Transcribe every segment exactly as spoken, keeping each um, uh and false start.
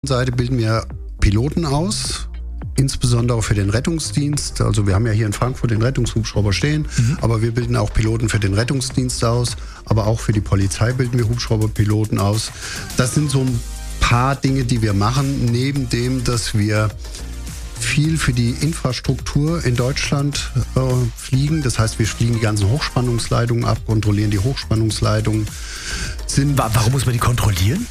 Seite bilden wir Piloten aus, insbesondere für den Rettungsdienst. Also wir haben ja hier in Frankfurt den Rettungshubschrauber stehen, mhm. aber wir bilden auch Piloten für den Rettungsdienst aus, aber auch für die Polizei bilden wir Hubschrauberpiloten aus. Das sind so ein paar Dinge, die wir machen, neben dem, dass wir viel für die Infrastruktur in Deutschland äh, fliegen. Das heißt, wir fliegen die ganzen Hochspannungsleitungen ab, kontrollieren die Hochspannungsleitungen. Sind Warum muss man die kontrollieren?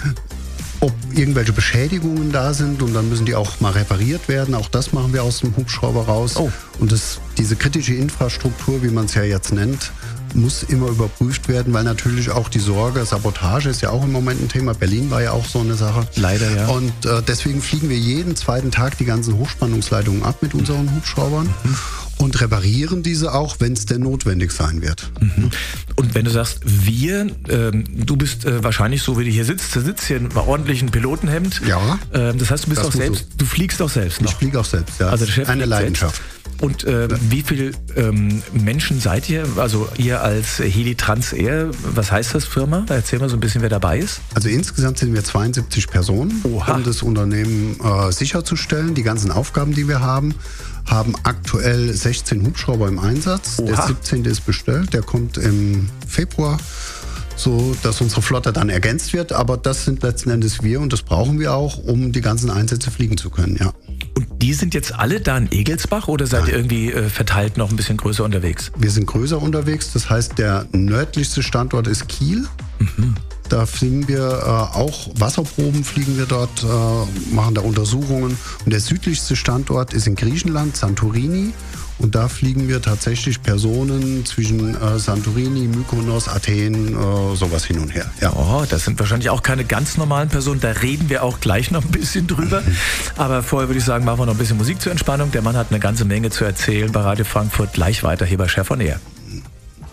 Ob irgendwelche Beschädigungen da sind und dann müssen die auch mal repariert werden. Auch das machen wir aus dem Hubschrauber raus. Oh. Und das, diese kritische Infrastruktur, wie man es ja jetzt nennt, muss immer überprüft werden, weil natürlich auch die Sorge, Sabotage ist ja auch im Moment ein Thema. Berlin war ja auch so eine Sache. Leider, ja. Und äh, deswegen fliegen wir jeden zweiten Tag die ganzen Hochspannungsleitungen ab mit unseren Hubschraubern. Mhm. Und reparieren diese auch, wenn es denn notwendig sein wird. Mhm. Und wenn du sagst, wir, ähm, du bist äh, wahrscheinlich so, wie du hier sitzt, du sitzt hier in einem ordentlichen Pilotenhemd. Ja. Ähm, das heißt, du bist das auch selbst, so. du fliegst auch selbst noch. Ich fliege auch selbst, ja. Also der Chef eine Leidenschaft. Selbst. Und äh, wie viele ähm, Menschen seid ihr? Also ihr als Heli Trans Air, was heißt das Firma? Erzähl mal so ein bisschen, wer dabei ist. Also insgesamt sind wir zweiundsiebzig Personen, Oha. um das Unternehmen äh, sicherzustellen. Die ganzen Aufgaben, die wir haben, haben aktuell sechzehn Hubschrauber im Einsatz. Oha. Der siebzehnte ist bestellt, der kommt im Februar, so dass unsere Flotte dann ergänzt wird. Aber das sind letzten Endes wir und das brauchen wir auch, um die ganzen Einsätze fliegen zu können, ja. Und die sind jetzt alle da in Egelsbach oder seid Nein. ihr irgendwie äh, verteilt noch ein bisschen größer unterwegs? Wir sind größer unterwegs, das heißt, der nördlichste Standort ist Kiel. Mhm. Da fliegen wir äh, auch Wasserproben, fliegen wir dort, äh, machen da Untersuchungen. Und der südlichste Standort ist in Griechenland, Santorini. Und da fliegen wir tatsächlich Personen zwischen äh, Santorini, Mykonos, Athen, äh, sowas hin und her. Ja. Oh, das sind wahrscheinlich auch keine ganz normalen Personen. Da reden wir auch gleich noch ein bisschen drüber. Aber vorher würde ich sagen, machen wir noch ein bisschen Musik zur Entspannung. Der Mann hat eine ganze Menge zu erzählen bei Radio Frankfurt. Gleich weiter hier bei Chef on Air.